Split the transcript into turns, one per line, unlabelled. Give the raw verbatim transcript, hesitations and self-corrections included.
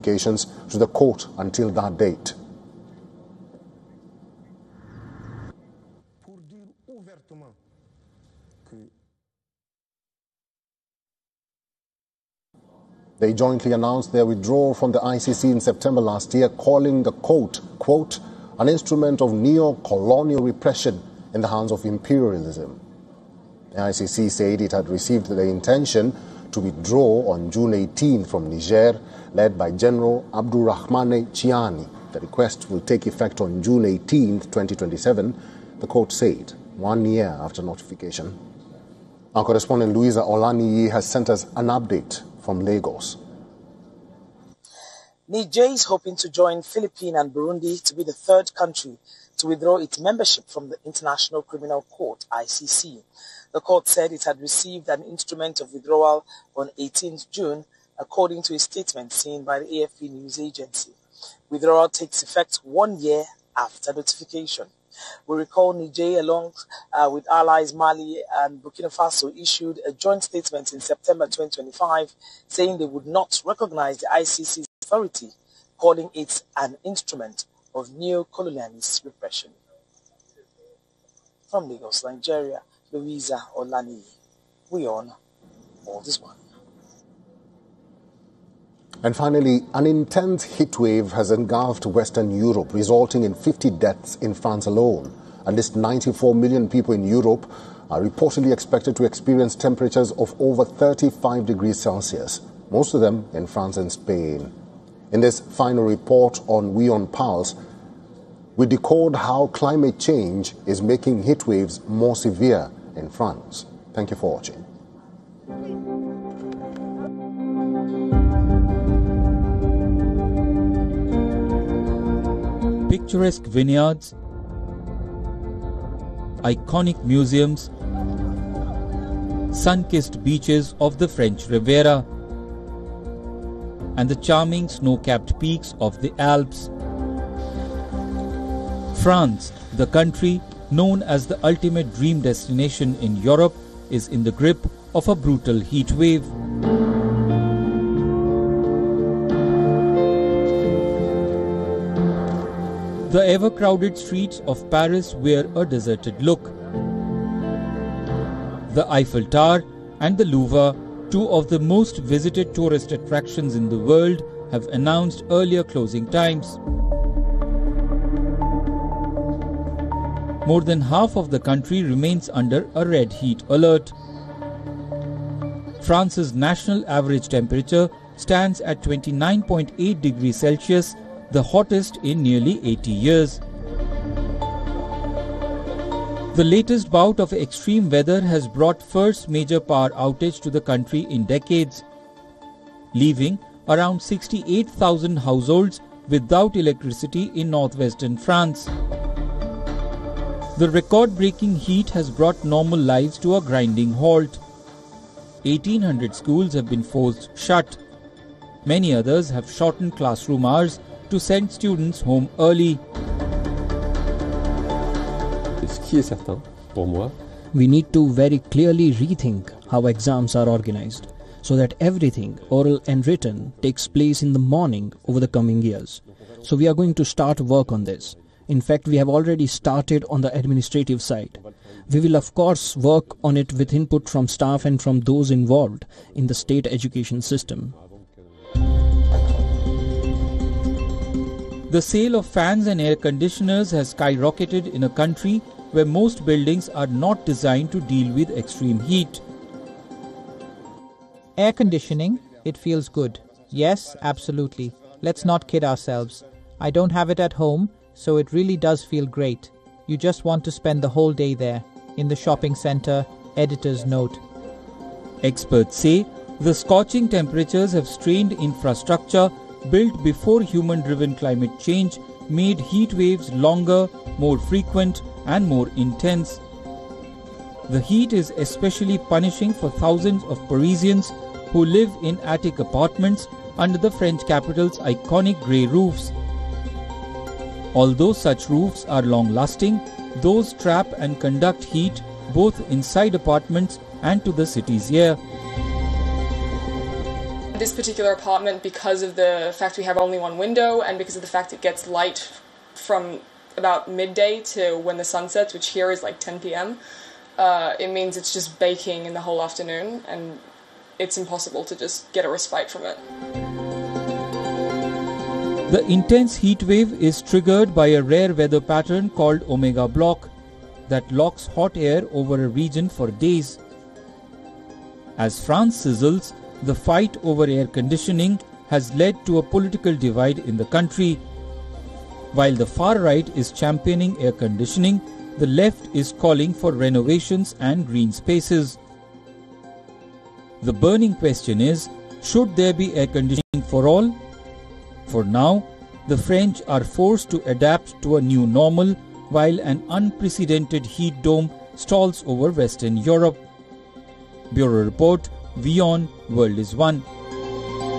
to the court until that date. They jointly announced their withdrawal from the I C C in September last year, calling the court, quote, an instrument of neo-colonial repression in the hands of imperialism. The I C C said it had received the intention to withdraw on June eighteenth from Niger, led by General Abdurrahmane Chiani. The request will take effect on June eighteenth, twenty twenty-seven, the court said, one year after notification. Our correspondent Louisa Olaniyi has sent us an update from Lagos.
Niger is hoping to join Philippines and Burundi to be the third country to withdraw its membership from the International Criminal Court, I C C. The court said it had received an instrument of withdrawal on eighteenth June, according to a statement seen by the A F P news agency. Withdrawal takes effect one year after notification. We recall Niger, along uh, with allies Mali and Burkina Faso, issued a joint statement in September twenty twenty-five saying they would not recognize the I C C's authority, calling it an instrument of neo-colonialist repression. From Lagos, Nigeria, Louisa Olaniyi. We on All This One.
And finally, an intense heat wave has engulfed Western Europe, resulting in fifty deaths in France alone. At least ninety-four million people in Europe are reportedly expected to experience temperatures of over thirty-five degrees Celsius, most of them in France and Spain. In this final report on We on Pulse, we decode how climate change is making heat waves more severe in France. Thank you for watching.
Picturesque vineyards, iconic museums, sun-kissed beaches of the French Riviera, and the charming snow-capped peaks of the Alps. France, the country known as the ultimate dream destination in Europe, is in the grip of a brutal heat wave. The ever-crowded streets of Paris wear a deserted look. The Eiffel Tower and the Louvre, two of the most visited tourist attractions in the world, have announced earlier closing times. More than half of the country remains under a red heat alert. France's national average temperature stands at twenty-nine point eight degrees Celsius, the hottest in nearly eighty years. The latest bout of extreme weather has brought first major power outage to the country in decades, leaving around sixty-eight thousand households without electricity in northwestern France. The record-breaking heat has brought normal lives to a grinding halt. eighteen hundred schools have been forced shut. Many others have shortened classroom hours to send students home early.
We need to very clearly rethink how exams are organized, so that everything, oral and written, takes place in the morning over the coming years. So we are going to start work on this. In fact, we have already started on the administrative side. We will of course work on it with input from staff and from those involved in the state education system.
The sale of fans and air conditioners has skyrocketed in a country where most buildings are not designed to deal with extreme heat.
Air conditioning, it feels good. Yes, absolutely. Let's not kid ourselves. I don't have it at home, so it really does feel great. You just want to spend the whole day there, in the shopping center, editor's note.
Experts say the scorching temperatures have strained infrastructure built before human-driven climate change, made heat waves longer, more frequent and more intense. The heat is especially punishing for thousands of Parisians who live in attic apartments under the French capital's iconic grey roofs. Although such roofs are long-lasting, those trap and conduct heat both inside apartments and to the city's air.
this particular apartment, because of the fact we have only one window and because of the fact it gets light from about midday to when the sun sets, which here is like ten p m, uh, it means it's just baking in the whole afternoon, and it's impossible to just get a respite from it.
The intense heat wave is triggered by a rare weather pattern called Omega Block that locks hot air over a region for days. As France sizzles, the fight over air conditioning has led to a political divide in the country. While the far right is championing air conditioning, the left is calling for renovations and green spaces. The burning question is, should there be air conditioning for all? For now, the French are forced to adapt to a new normal while an unprecedented heat dome stalls over Western Europe. Bureau Report, WION, World is One.